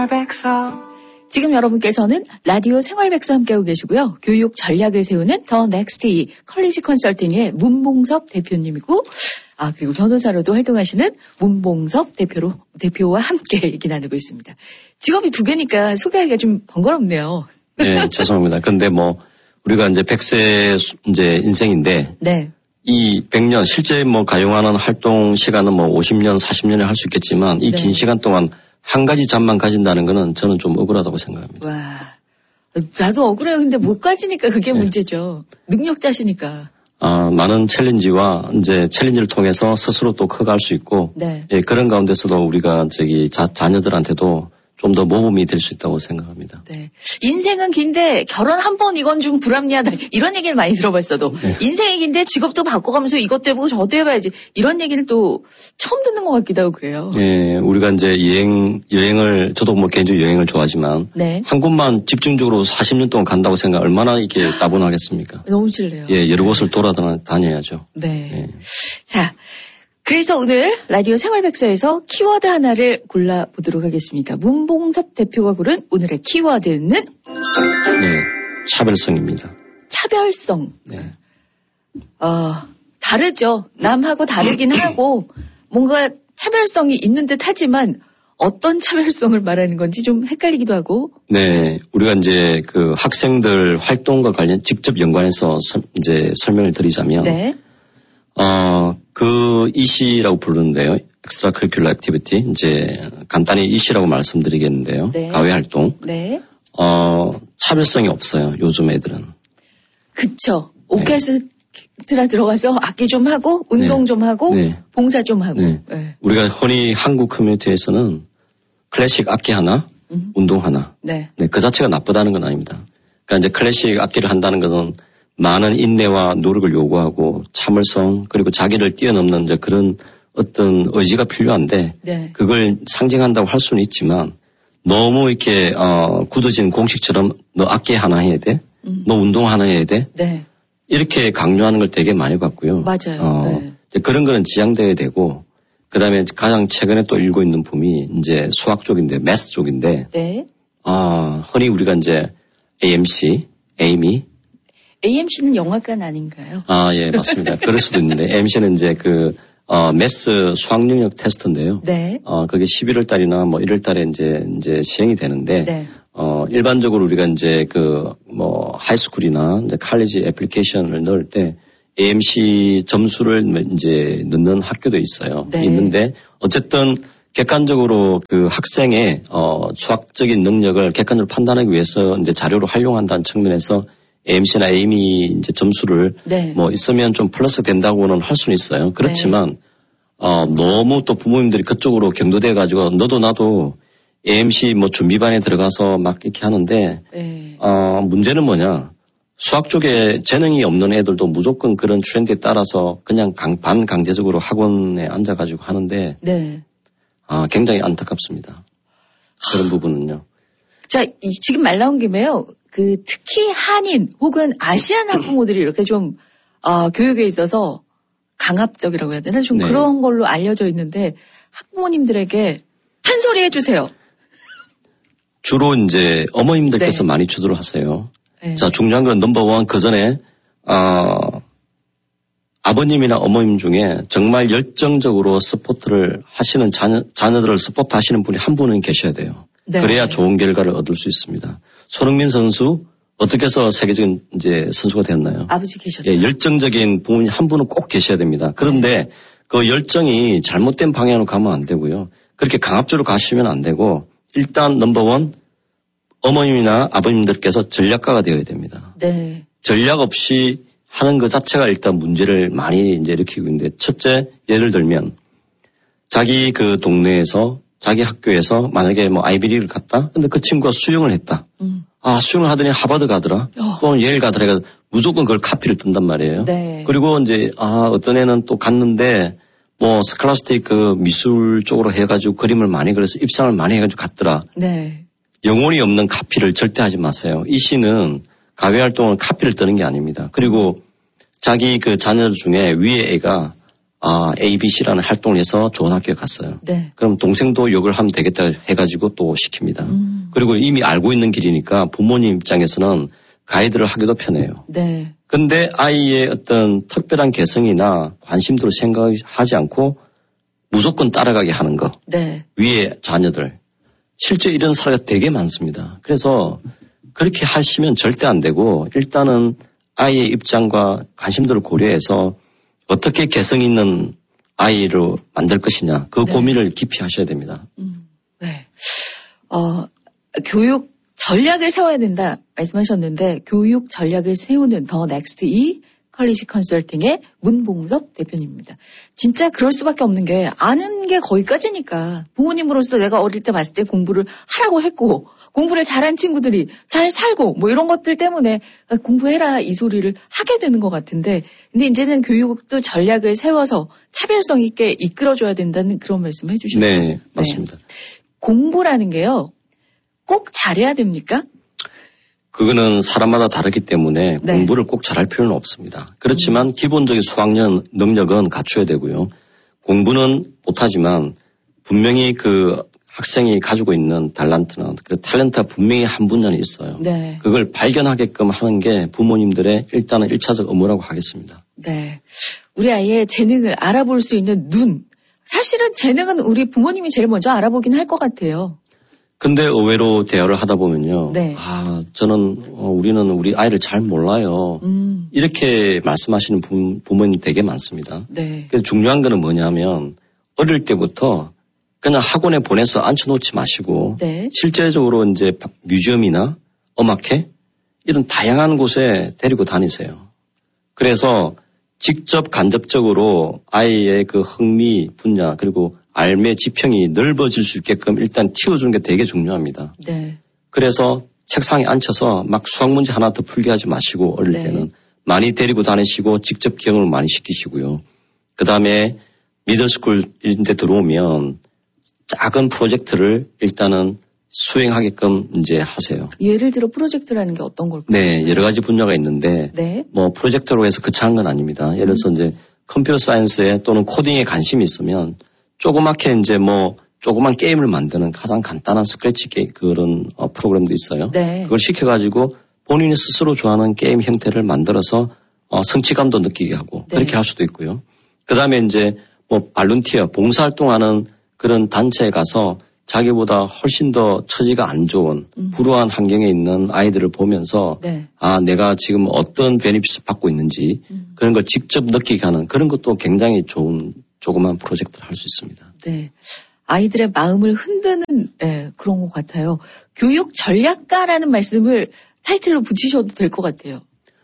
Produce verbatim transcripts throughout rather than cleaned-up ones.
지금 여러분께서는 라디오 생활백서 함께하고 계시고요. 교육 전략을 세우는 더 넥스트 컬리지 컨설팅의 문봉섭 대표님이고, 아, 그리고 변호사로도 활동하시는 문봉섭 대표로, 대표와 함께 얘기 나누고 있습니다. 직업이 두 개니까 소개하기가 좀 번거롭네요. 네, 죄송합니다. 근데 뭐, 우리가 이제 백 세 이제 인생인데, 네. 이 백 년, 실제 뭐 가용하는 활동 시간은 뭐 오십 년, 사십 년에 할 수 있겠지만, 이 긴 네. 시간 동안 한 가지 잠만 가진다는 거는 저는 좀 억울하다고 생각합니다. 와, 나도 억울해요. 근데 못 가지니까 그게 네. 문제죠. 능력자시니까. 아, 많은 챌린지와 이제 챌린지를 통해서 스스로 또 커갈 수 있고, 네. 예, 그런 가운데서도 우리가 저기 자, 자녀들한테도 좀 더 모범이 될 수 있다고 생각합니다. 네. 인생은 긴데 결혼 한 번 이건 좀 불합리하다. 이런 얘기를 많이 들어봤어도 네. 인생이 긴데 직업도 바꿔가면서 이것도 해보고 저도 해봐야지. 이런 얘기를 또 처음 듣는 것 같기도 하고 그래요. 예, 우리가 이제 여행, 여행을, 저도 뭐 개인적으로 여행을 좋아하지만 네. 한 곳만 집중적으로 사십 년 동안 간다고 생각 얼마나 이게 따분하겠습니까? 너무 싫네요. 예, 여러 곳을 돌아다녀야죠. 네. 예. 자. 그래서 오늘 라디오 생활백서에서 키워드 하나를 골라보도록 하겠습니다. 문봉섭 대표가 고른 오늘의 키워드는? 네, 차별성입니다. 차별성. 네. 어, 다르죠. 남하고 다르긴 하고 뭔가 차별성이 있는 듯 하지만 어떤 차별성을 말하는 건지 좀 헷갈리기도 하고. 네, 우리가 이제 그 학생들 활동과 관련 직접 연관해서 서, 이제 설명을 드리자면. 네. 어, 그 이시라고 부르는데요. 엑스트라 커리큘러 액티비티. 이제 간단히 이시라고 말씀드리겠는데요. 네. 가외 활동. 네. 어, 차별성이 없어요. 요즘 애들은. 그쵸. 오케스트라 네. 들어가서 악기 좀 하고, 운동 네. 좀 하고, 네. 봉사 좀 하고. 네. 네. 우리가 흔히 한국 커뮤니티에서는 클래식 악기 하나, 음. 운동 하나. 네. 네. 그 자체가 나쁘다는 건 아닙니다. 그러니까 이제 클래식 악기를 한다는 것은 많은 인내와 노력을 요구하고 참을성 그리고 자기를 뛰어넘는 이제 그런 어떤 의지가 필요한데 네. 그걸 상징한다고 할 수는 있지만 너무 이렇게 어, 굳어진 공식처럼 너 악기 하나 해야 돼, 음. 너 운동 하나 해야 돼, 네. 이렇게 강요하는 걸 되게 많이 봤고요. 맞아요. 어, 네. 이제 그런 거는 지양돼야 되고 그다음에 가장 최근에 또 읽고 있는 붐이 이제 수학 쪽인데 매스 쪽인데, 네. 아 흔히 우리가 이제 에이엠씨, 에이미 에이엠씨는 영화관 아닌가요? 아, 예, 맞습니다. 그럴 수도 있는데, 에이엠씨는 이제 그, 어, 매스 수학 능력 테스트인데요. 네. 어, 그게 십일월 달이나 뭐 일월 달에 이제, 이제 시행이 되는데, 네. 어, 일반적으로 우리가 이제 그, 뭐, 하이스쿨이나 이제 칼리지 애플리케이션을 넣을 때, 에이엠씨 점수를 이제 넣는 학교도 있어요. 네. 있는데, 어쨌든, 객관적으로 그 학생의, 어, 수학적인 능력을 객관적으로 판단하기 위해서 이제 자료로 활용한다는 측면에서 에이엠씨나 에이미 이제 점수를 네. 뭐 있으면 좀 플러스 된다고는 할 수는 있어요. 그렇지만 네. 어 너무 또 부모님들이 그쪽으로 경도돼 가지고 너도 나도 에이엠씨 뭐 준비반에 들어가서 막 이렇게 하는데 네. 어 문제는 뭐냐? 수학 쪽에 재능이 없는 애들도 무조건 그런 트렌드에 따라서 그냥 강, 반강제적으로 학원에 앉아 가지고 하는데 네. 아 굉장히 안타깝습니다. 그런 부분은요. 자, 이, 지금 말 나온 김에요. 그 특히 한인 혹은 아시안 학부모들이 이렇게 좀 어, 교육에 있어서 강압적이라고 해야 되나? 좀 네. 그런 걸로 알려져 있는데 학부모님들에게 한 소리 해주세요. 주로 이제 어머님들께서 네. 많이 주도를 하세요. 네. 자, 중요한 건 넘버원 그 전에 어, 아버님이나 어머님 중에 정말 열정적으로 스포트를 하시는 자녀, 자녀들을 스포트 하시는 분이 한 분은 계셔야 돼요. 네. 그래야 좋은 결과를 얻을 수 있습니다. 손흥민 선수 어떻게 해서 세계적인 이제 선수가 되었나요? 아버지 계셨죠. 예, 열정적인 부모님 한 분은 꼭 계셔야 됩니다. 그런데 네. 그 열정이 잘못된 방향으로 가면 안 되고요. 그렇게 강압적으로 가시면 안 되고 일단 넘버원 어머님이나 아버님들께서 전략가가 되어야 됩니다. 네. 전략 없이 하는 것 자체가 일단 문제를 많이 이제 일으키고 있는데 첫째 예를 들면 자기 그 동네에서 자기 학교에서 만약에 뭐 아이비리그를 갔다. 근데 그 친구가 수영을 했다. 음. 아, 수영을 하더니 하버드 가더라. 어. 또는 예일 가더라. 해서 무조건 그걸 카피를 뜬단 말이에요. 네. 그리고 이제 아, 어떤 애는 또 갔는데 뭐 스칼라스틱 그 미술 쪽으로 해가지고 그림을 많이 그려서 입상을 많이 해가지고 갔더라. 네. 영혼이 없는 카피를 절대 하지 마세요. 이 시는 가외 활동을 카피를 뜨는 게 아닙니다. 그리고 자기 그 자녀 중에 위에 애가 아, 에이비씨라는 활동을 해서 좋은 학교에 갔어요. 네. 그럼 동생도 이걸 하면 되겠다 해가지고 또 시킵니다. 음. 그리고 이미 알고 있는 길이니까 부모님 입장에서는 가이드를 하기도 편해요. 네. 근데 아이의 어떤 특별한 개성이나 관심들을 생각하지 않고 무조건 따라가게 하는 거. 네. 위에 자녀들. 실제 이런 사례가 되게 많습니다. 그래서 그렇게 하시면 절대 안 되고 일단은 아이의 입장과 관심들을 고려해서 어떻게 개성 있는 아이로 만들 것이냐. 그 네. 고민을 깊이 하셔야 됩니다. 음, 네. 어, 교육 전략을 세워야 된다 말씀하셨는데 교육 전략을 세우는 더 넥스트 E 컬리지 컨설팅의 문봉섭 대표님입니다. 진짜 그럴 수밖에 없는 게 아는 게 거기까지니까 부모님으로서 내가 어릴 때 봤을 때 공부를 하라고 했고 공부를 잘한 친구들이 잘 살고 뭐 이런 것들 때문에 공부해라 이 소리를 하게 되는 것 같은데 근데 이제는 교육도 전략을 세워서 차별성 있게 이끌어줘야 된다는 그런 말씀 해주셨어요. 네, 맞습니다. 네. 공부라는 게요. 꼭 잘해야 됩니까? 그거는 사람마다 다르기 때문에 네. 공부를 꼭 잘할 필요는 없습니다. 그렇지만 음. 기본적인 수학력 능력은 갖춰야 되고요. 공부는 못하지만 분명히 그 학생이 가지고 있는 탤런트는 그 탤런트가 분명히 한 분야는 있어요. 네. 그걸 발견하게끔 하는 게 부모님들의 일단은 일차적 의무라고 하겠습니다. 네. 우리 아이의 재능을 알아볼 수 있는 눈. 사실은 재능은 우리 부모님이 제일 먼저 알아보긴 할 것 같아요. 근데 의외로 대화를 하다 보면요. 네. 아, 저는, 어, 우리는 우리 아이를 잘 몰라요. 음. 이렇게 말씀하시는 부, 부모님 되게 많습니다. 네. 그래서 중요한 거는 뭐냐면 어릴 때부터 그냥 학원에 보내서 앉혀놓지 마시고 네. 실제적으로 이제 뮤지엄이나 음악회 이런 다양한 곳에 데리고 다니세요. 그래서 직접 간접적으로 아이의 그 흥미 분야 그리고 알매 지평이 넓어질 수 있게끔 일단 틔워주는 게 되게 중요합니다. 네. 그래서 책상에 앉혀서 막 수학 문제 하나 더 풀게 하지 마시고 어릴 네. 때는 많이 데리고 다니시고 직접 경험을 많이 시키시고요. 그 다음에 미들스쿨 이런 데 들어오면 작은 프로젝트를 일단은 수행하게끔 이제 하세요. 예를 들어 프로젝트라는 게 어떤 걸까요? 네, 여러 가지 분야가 있는데 네. 뭐 프로젝트로 해서 그치한 건 아닙니다. 예를 들어서 이제 컴퓨터 사이언스에 또는 코딩에 관심이 있으면 조그맣게 이제 뭐 조그만 게임을 만드는 가장 간단한 스크래치 게임 그런 어, 프로그램도 있어요. 네. 그걸 시켜가지고 본인이 스스로 좋아하는 게임 형태를 만들어서 어, 성취감도 느끼게 하고 네. 그렇게 할 수도 있고요. 그 다음에 이제 뭐 발룬티어 봉사활동하는 그런 단체에 가서 자기보다 훨씬 더 처지가 안 좋은 음. 불우한 환경에 있는 아이들을 보면서 네. 아 내가 지금 어떤 베니핏을 받고 있는지 음. 그런 걸 직접 느끼게 하는 그런 것도 굉장히 좋은 조그만 프로젝트를 할 수 있습니다. 네. 아이들의 마음을 흔드는 네, 그런 것 같아요. 교육 전략가라는 말씀을 타이틀로 붙이셔도 될 것 같아요.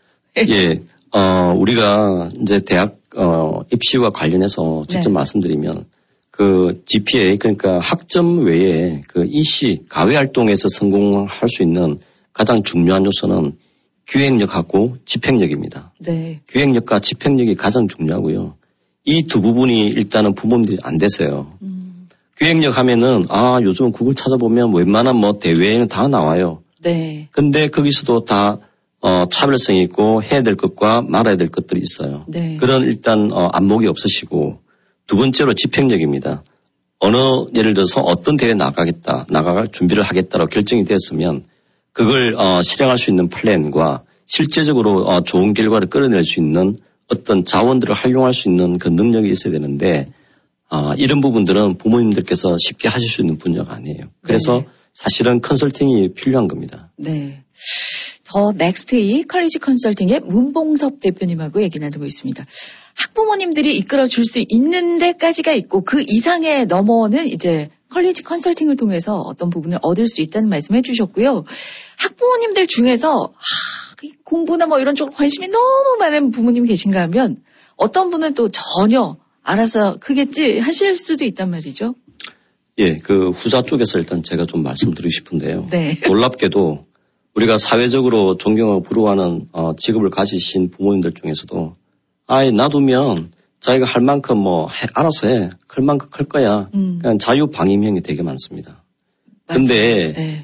예, 어, 우리가 이제 대학 어, 입시와 관련해서 직접 네. 말씀드리면 그 지피에이 그러니까 학점 외에 그 이씨 가외 활동에서 성공할 수 있는 가장 중요한 요소는 기획력하고 집행력입니다. 네. 기획력과 집행력이 가장 중요하고요. 이 두 부분이 일단은 부모님들이 안 되세요. 음. 기획력 하면은 아 요즘 구글 찾아보면 웬만한 뭐 대회에는 다 나와요. 네. 근데 거기서도 다 어, 차별성이 있고 해야 될 것과 말아야 될 것들이 있어요. 네. 그런 일단 어, 안목이 없으시고 두 번째로 집행력입니다. 어느 예를 들어서 어떤 대회에 나가겠다, 나갈 준비를 하겠다라고 결정이 되었으면 그걸 어, 실행할 수 있는 플랜과 실제적으로 어, 좋은 결과를 끌어낼 수 있는 어떤 자원들을 활용할 수 있는 그 능력이 있어야 되는데 어, 이런 부분들은 부모님들께서 쉽게 하실 수 있는 분야가 아니에요. 그래서 네. 사실은 컨설팅이 필요한 겁니다. 네. 더 넥스트 E 컬리지 컨설팅의 문봉섭 대표님하고 얘기 나누고 있습니다. 학부모님들이 이끌어 줄 수 있는 데까지가 있고 그 이상의 넘어는 이제 컬리지 컨설팅을 통해서 어떤 부분을 얻을 수 있다는 말씀해 주셨고요. 학부모님들 중에서 하, 공부나 뭐 이런 쪽 관심이 너무 많은 부모님 계신가 하면 어떤 분은 또 전혀 알아서 크겠지 하실 수도 있단 말이죠. 예, 그 후자 쪽에서 일단 제가 좀 말씀드리고 싶은데요. 네. 놀랍게도 우리가 사회적으로 존경하고 부러워하는 어, 직업을 가지신 부모님들 중에서도 아이 놔두면 자기가 할 만큼 뭐 해, 알아서 해. 클 만큼 클 거야. 음. 그냥 자유방임형이 되게 많습니다. 맞아요. 근데 네.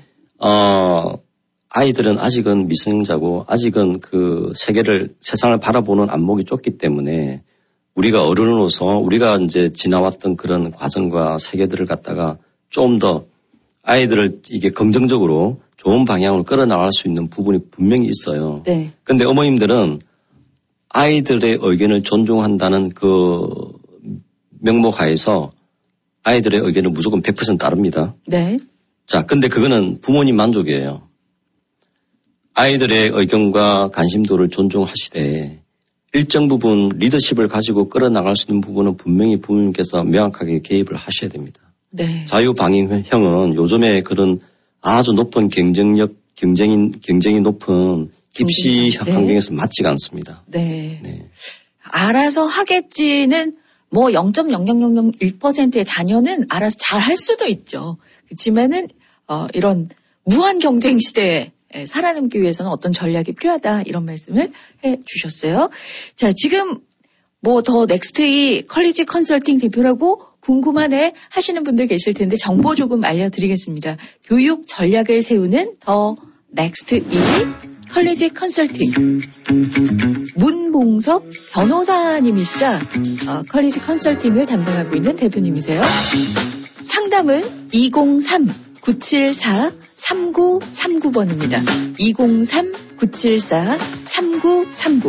어, 아이들은 아직은 미성년자고 아직은 그 세계를 세상을 바라보는 안목이 좁기 때문에 우리가 어른으로서 우리가 이제 지나왔던 그런 과정과 세계들을 갖다가 좀 더 아이들을 이게 긍정적으로 좋은 방향으로 끌어나갈 수 있는 부분이 분명히 있어요. 네. 근데 어머님들은 아이들의 의견을 존중한다는 그 명목 하에서 아이들의 의견을 무조건 백 퍼센트 따릅니다. 네. 자, 근데 그거는 부모님 만족이에요. 아이들의 의견과 관심도를 존중하시되 일정 부분 리더십을 가지고 끌어나갈 수 있는 부분은 분명히 부모님께서 명확하게 개입을 하셔야 됩니다. 네. 자유방임형은 요즘에 그런 아주 높은 경쟁력, 경쟁인, 경쟁이 높은 입시 네. 환경에서 맞지가 않습니다. 네. 네. 알아서 하겠지는 뭐 영 점 영영영일 퍼센트의 자녀는 알아서 잘 할 수도 있죠. 그렇지만은 어, 이런 무한 경쟁 시대에 살아남기 위해서는 어떤 전략이 필요하다 이런 말씀을 해 주셨어요. 자, 지금 뭐 더 넥스트이 컬리지 컨설팅 대표라고 궁금하네 하시는 분들 계실 텐데 정보 조금 알려드리겠습니다. 교육 전략을 세우는 더 넥스트이 컬리지 컨설팅 문봉섭 변호사님이시자 어, 컬리지 컨설팅을 담당하고 있는 대표님이세요. 상담은 이공삼 구칠사 삼구삼구 번입니다. 이공삼 구칠사 삼구삼구.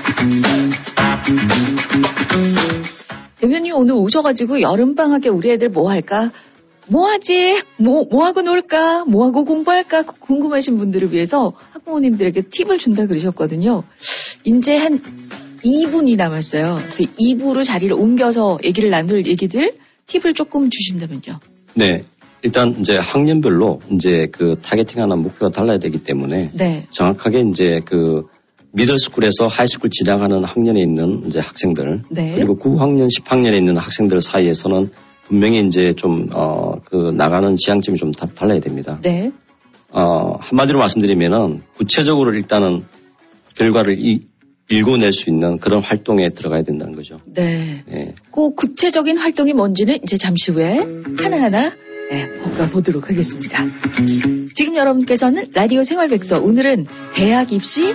대표님 오늘 오셔가지고 여름방학에 우리 애들 뭐 할까? 뭐 하지? 뭐, 뭐 하고 놀까? 뭐 하고 공부할까? 궁금하신 분들을 위해서 학부모님들에게 팁을 준다 그러셨거든요. 이제 한 이 분이 남았어요. 그래서 이 부로 자리를 옮겨서 얘기를 나눌 얘기들 팁을 조금 주신다면요. 네. 일단 이제 학년별로 이제 그 타겟팅하는 목표가 달라야 되기 때문에 네. 정확하게 이제 그 미들스쿨에서 하이스쿨 지나가는 학년에 있는 이제 학생들 네. 그리고 구 학년, 십 학년에 있는 학생들 사이에서는 분명히 이제 좀 어 그 나가는 지향점이 좀 다, 달라야 됩니다. 네. 어 한마디로 말씀드리면은 구체적으로 일단은 결과를 이, 읽어낼 수 있는 그런 활동에 들어가야 된다는 거죠. 네. 네. 그 구체적인 활동이 뭔지는 이제 잠시 후에 하나하나 네, 보도록 하겠습니다. 지금 여러분께서는 라디오 생활백서, 오늘은 대학 입시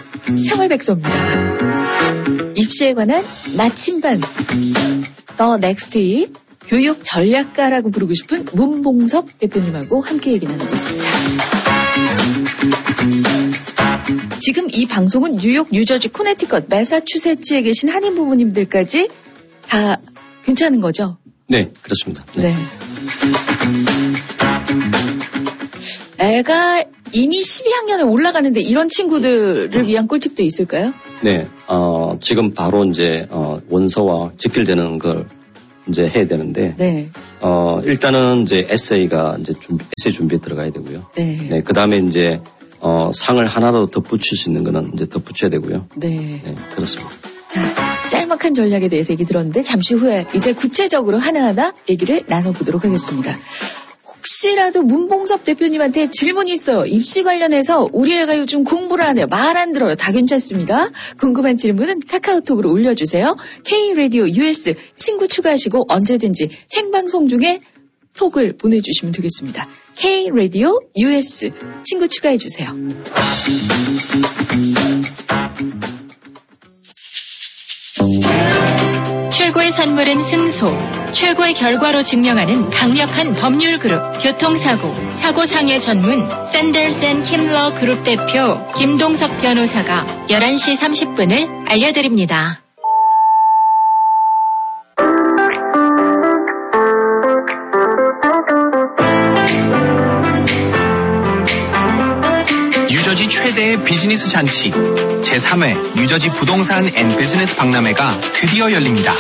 생활백서입니다. 입시에 관한 나침반, 더 넥스트이 교육 전략가라고 부르고 싶은 문봉섭 대표님하고 함께 얘기 나누고 있습니다. 지금 이 방송은 뉴욕, 뉴저지, 코네티컷, 매사추세츠에 계신 한인 부모님들까지 다 괜찮은 거죠? 네, 그렇습니다. 네. 네. 애가 이미 십이 학년에 올라가는데 이런 친구들을 위한 꿀팁도 있을까요? 네, 어, 지금 바로 이제, 어, 원서와 직결되는 걸 이제 해야 되는데, 네. 어, 일단은 이제 에세이가 이제 준비, 에세이 준비에 들어가야 되고요. 네. 네, 그 다음에 이제, 어, 상을 하나로 덧붙일 수 있는 거는 이제 덧붙여야 되고요. 네. 네, 그렇습니다. 자, 짤막한 전략에 대해서 얘기 들었는데 잠시 후에 이제 구체적으로 하나하나 얘기를 나눠보도록 하겠습니다. 혹시라도 문봉섭 대표님한테 질문이 있어요. 입시 관련해서 우리 애가 요즘 공부를 안 해요. 말 안 들어요. 다 괜찮습니다. 궁금한 질문은 카카오톡으로 올려주세요. K-라디오 유에스 친구 추가하시고 언제든지 생방송 중에 톡을 보내주시면 되겠습니다. K-라디오 유에스 친구 추가해주세요. 최고의 선물은 승소, 최고의 결과로 증명하는 강력한 법률 그룹 교통사고, 사고상해 전문 샌더슨 킴러 그룹 대표 김동석 변호사가 열한 시 삼십 분을 알려드립니다. 뉴저지 최대의 비즈니스 잔치 제삼 회 뉴저지 부동산 앤 비즈니스 박람회가 드디어 열립니다.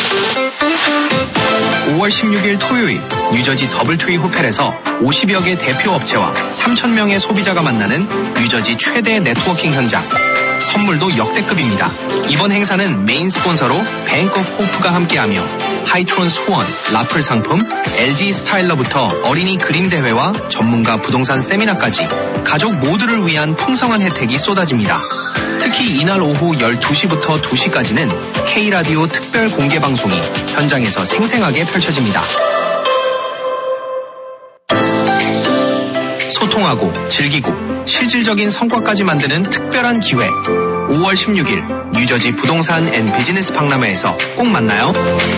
오월 십육일 토요일 뉴저지 더블트리 호텔에서 오십여 개 대표 업체와 삼천 명의 소비자가 만나는 뉴저지 최대 네트워킹 현장. 선물도 역대급입니다. 이번 행사는 메인 스폰서로 뱅크 오브 호프가 함께하며 하이트론스 후원, 라플 상품, 엘지 스타일러부터 어린이 그림 대회와 전문가 부동산 세미나까지 가족 모두를 위한 풍성한 혜택이 쏟아집니다. 특히 이날 오후 열두 시부터 두 시까지는 K라디오 특별 공개 방송이 현장에서 생생하게 펼쳐집니다. 소통하고 즐기고 실질적인 성과까지 만드는 특별한 기회. 오월 십육일 뉴저지 부동산 앤 비즈니스 박람회에서 꼭 만나요.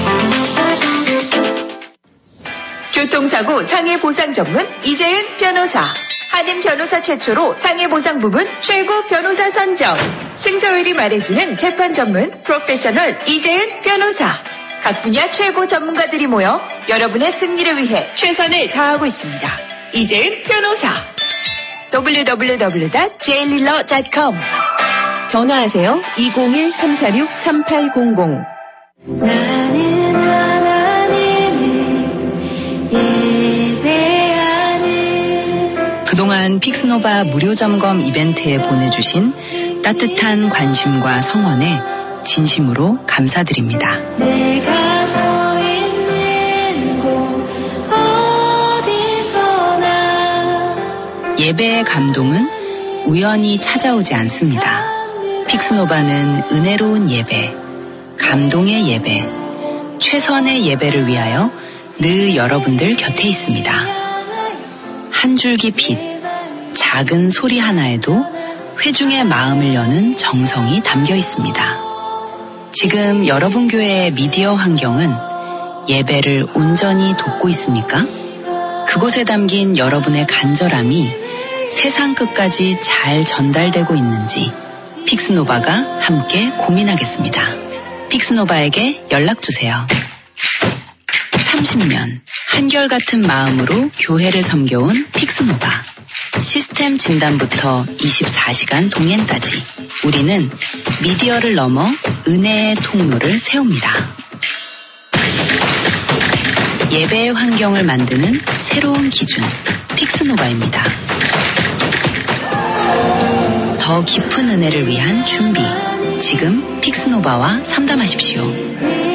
교통사고 장애보상 전문 이재은 변호사. 한인 변호사 최초로 장애보상 부분 최고 변호사 선정. 승소율이 말해주는 재판 전문 프로페셔널 이재은 변호사. 각 분야 최고 전문가들이 모여 여러분의 승리를 위해 최선을 다하고 있습니다. 이재은 변호사. 더블유 더블유 더블유 닷 제일릴러 닷 컴. 전화하세요. 이공일 삼사육 삼팔공공. 나는 하나님을 예배하는. 그동안 픽스노바 무료 점검 이벤트에 보내주신 따뜻한 관심과 성원에 진심으로 감사드립니다. 내가 서 있는 곳 어디서나. 예배의 감동은 우연히 찾아오지 않습니다. 픽스노바는 은혜로운 예배, 감동의 예배, 최선의 예배를 위하여 늘 여러분들 곁에 있습니다. 한 줄기 빛, 작은 소리 하나에도 회중의 마음을 여는 정성이 담겨 있습니다. 지금 여러분 교회의 미디어 환경은 예배를 온전히 돕고 있습니까? 그곳에 담긴 여러분의 간절함이 세상 끝까지 잘 전달되고 있는지 픽스노바가 함께 고민하겠습니다. 픽스노바에게 연락주세요. 삼십 년 한결같은 마음으로 교회를 섬겨온 픽스노바. 시스템 진단부터 이십사 시간 동행까지 우리는 미디어를 넘어 은혜의 통로를 세웁니다. 예배의 환경을 만드는 새로운 기준, 픽스노바입니다. 더 깊은 은혜를 위한 준비. 지금 픽스노바와 상담하십시오.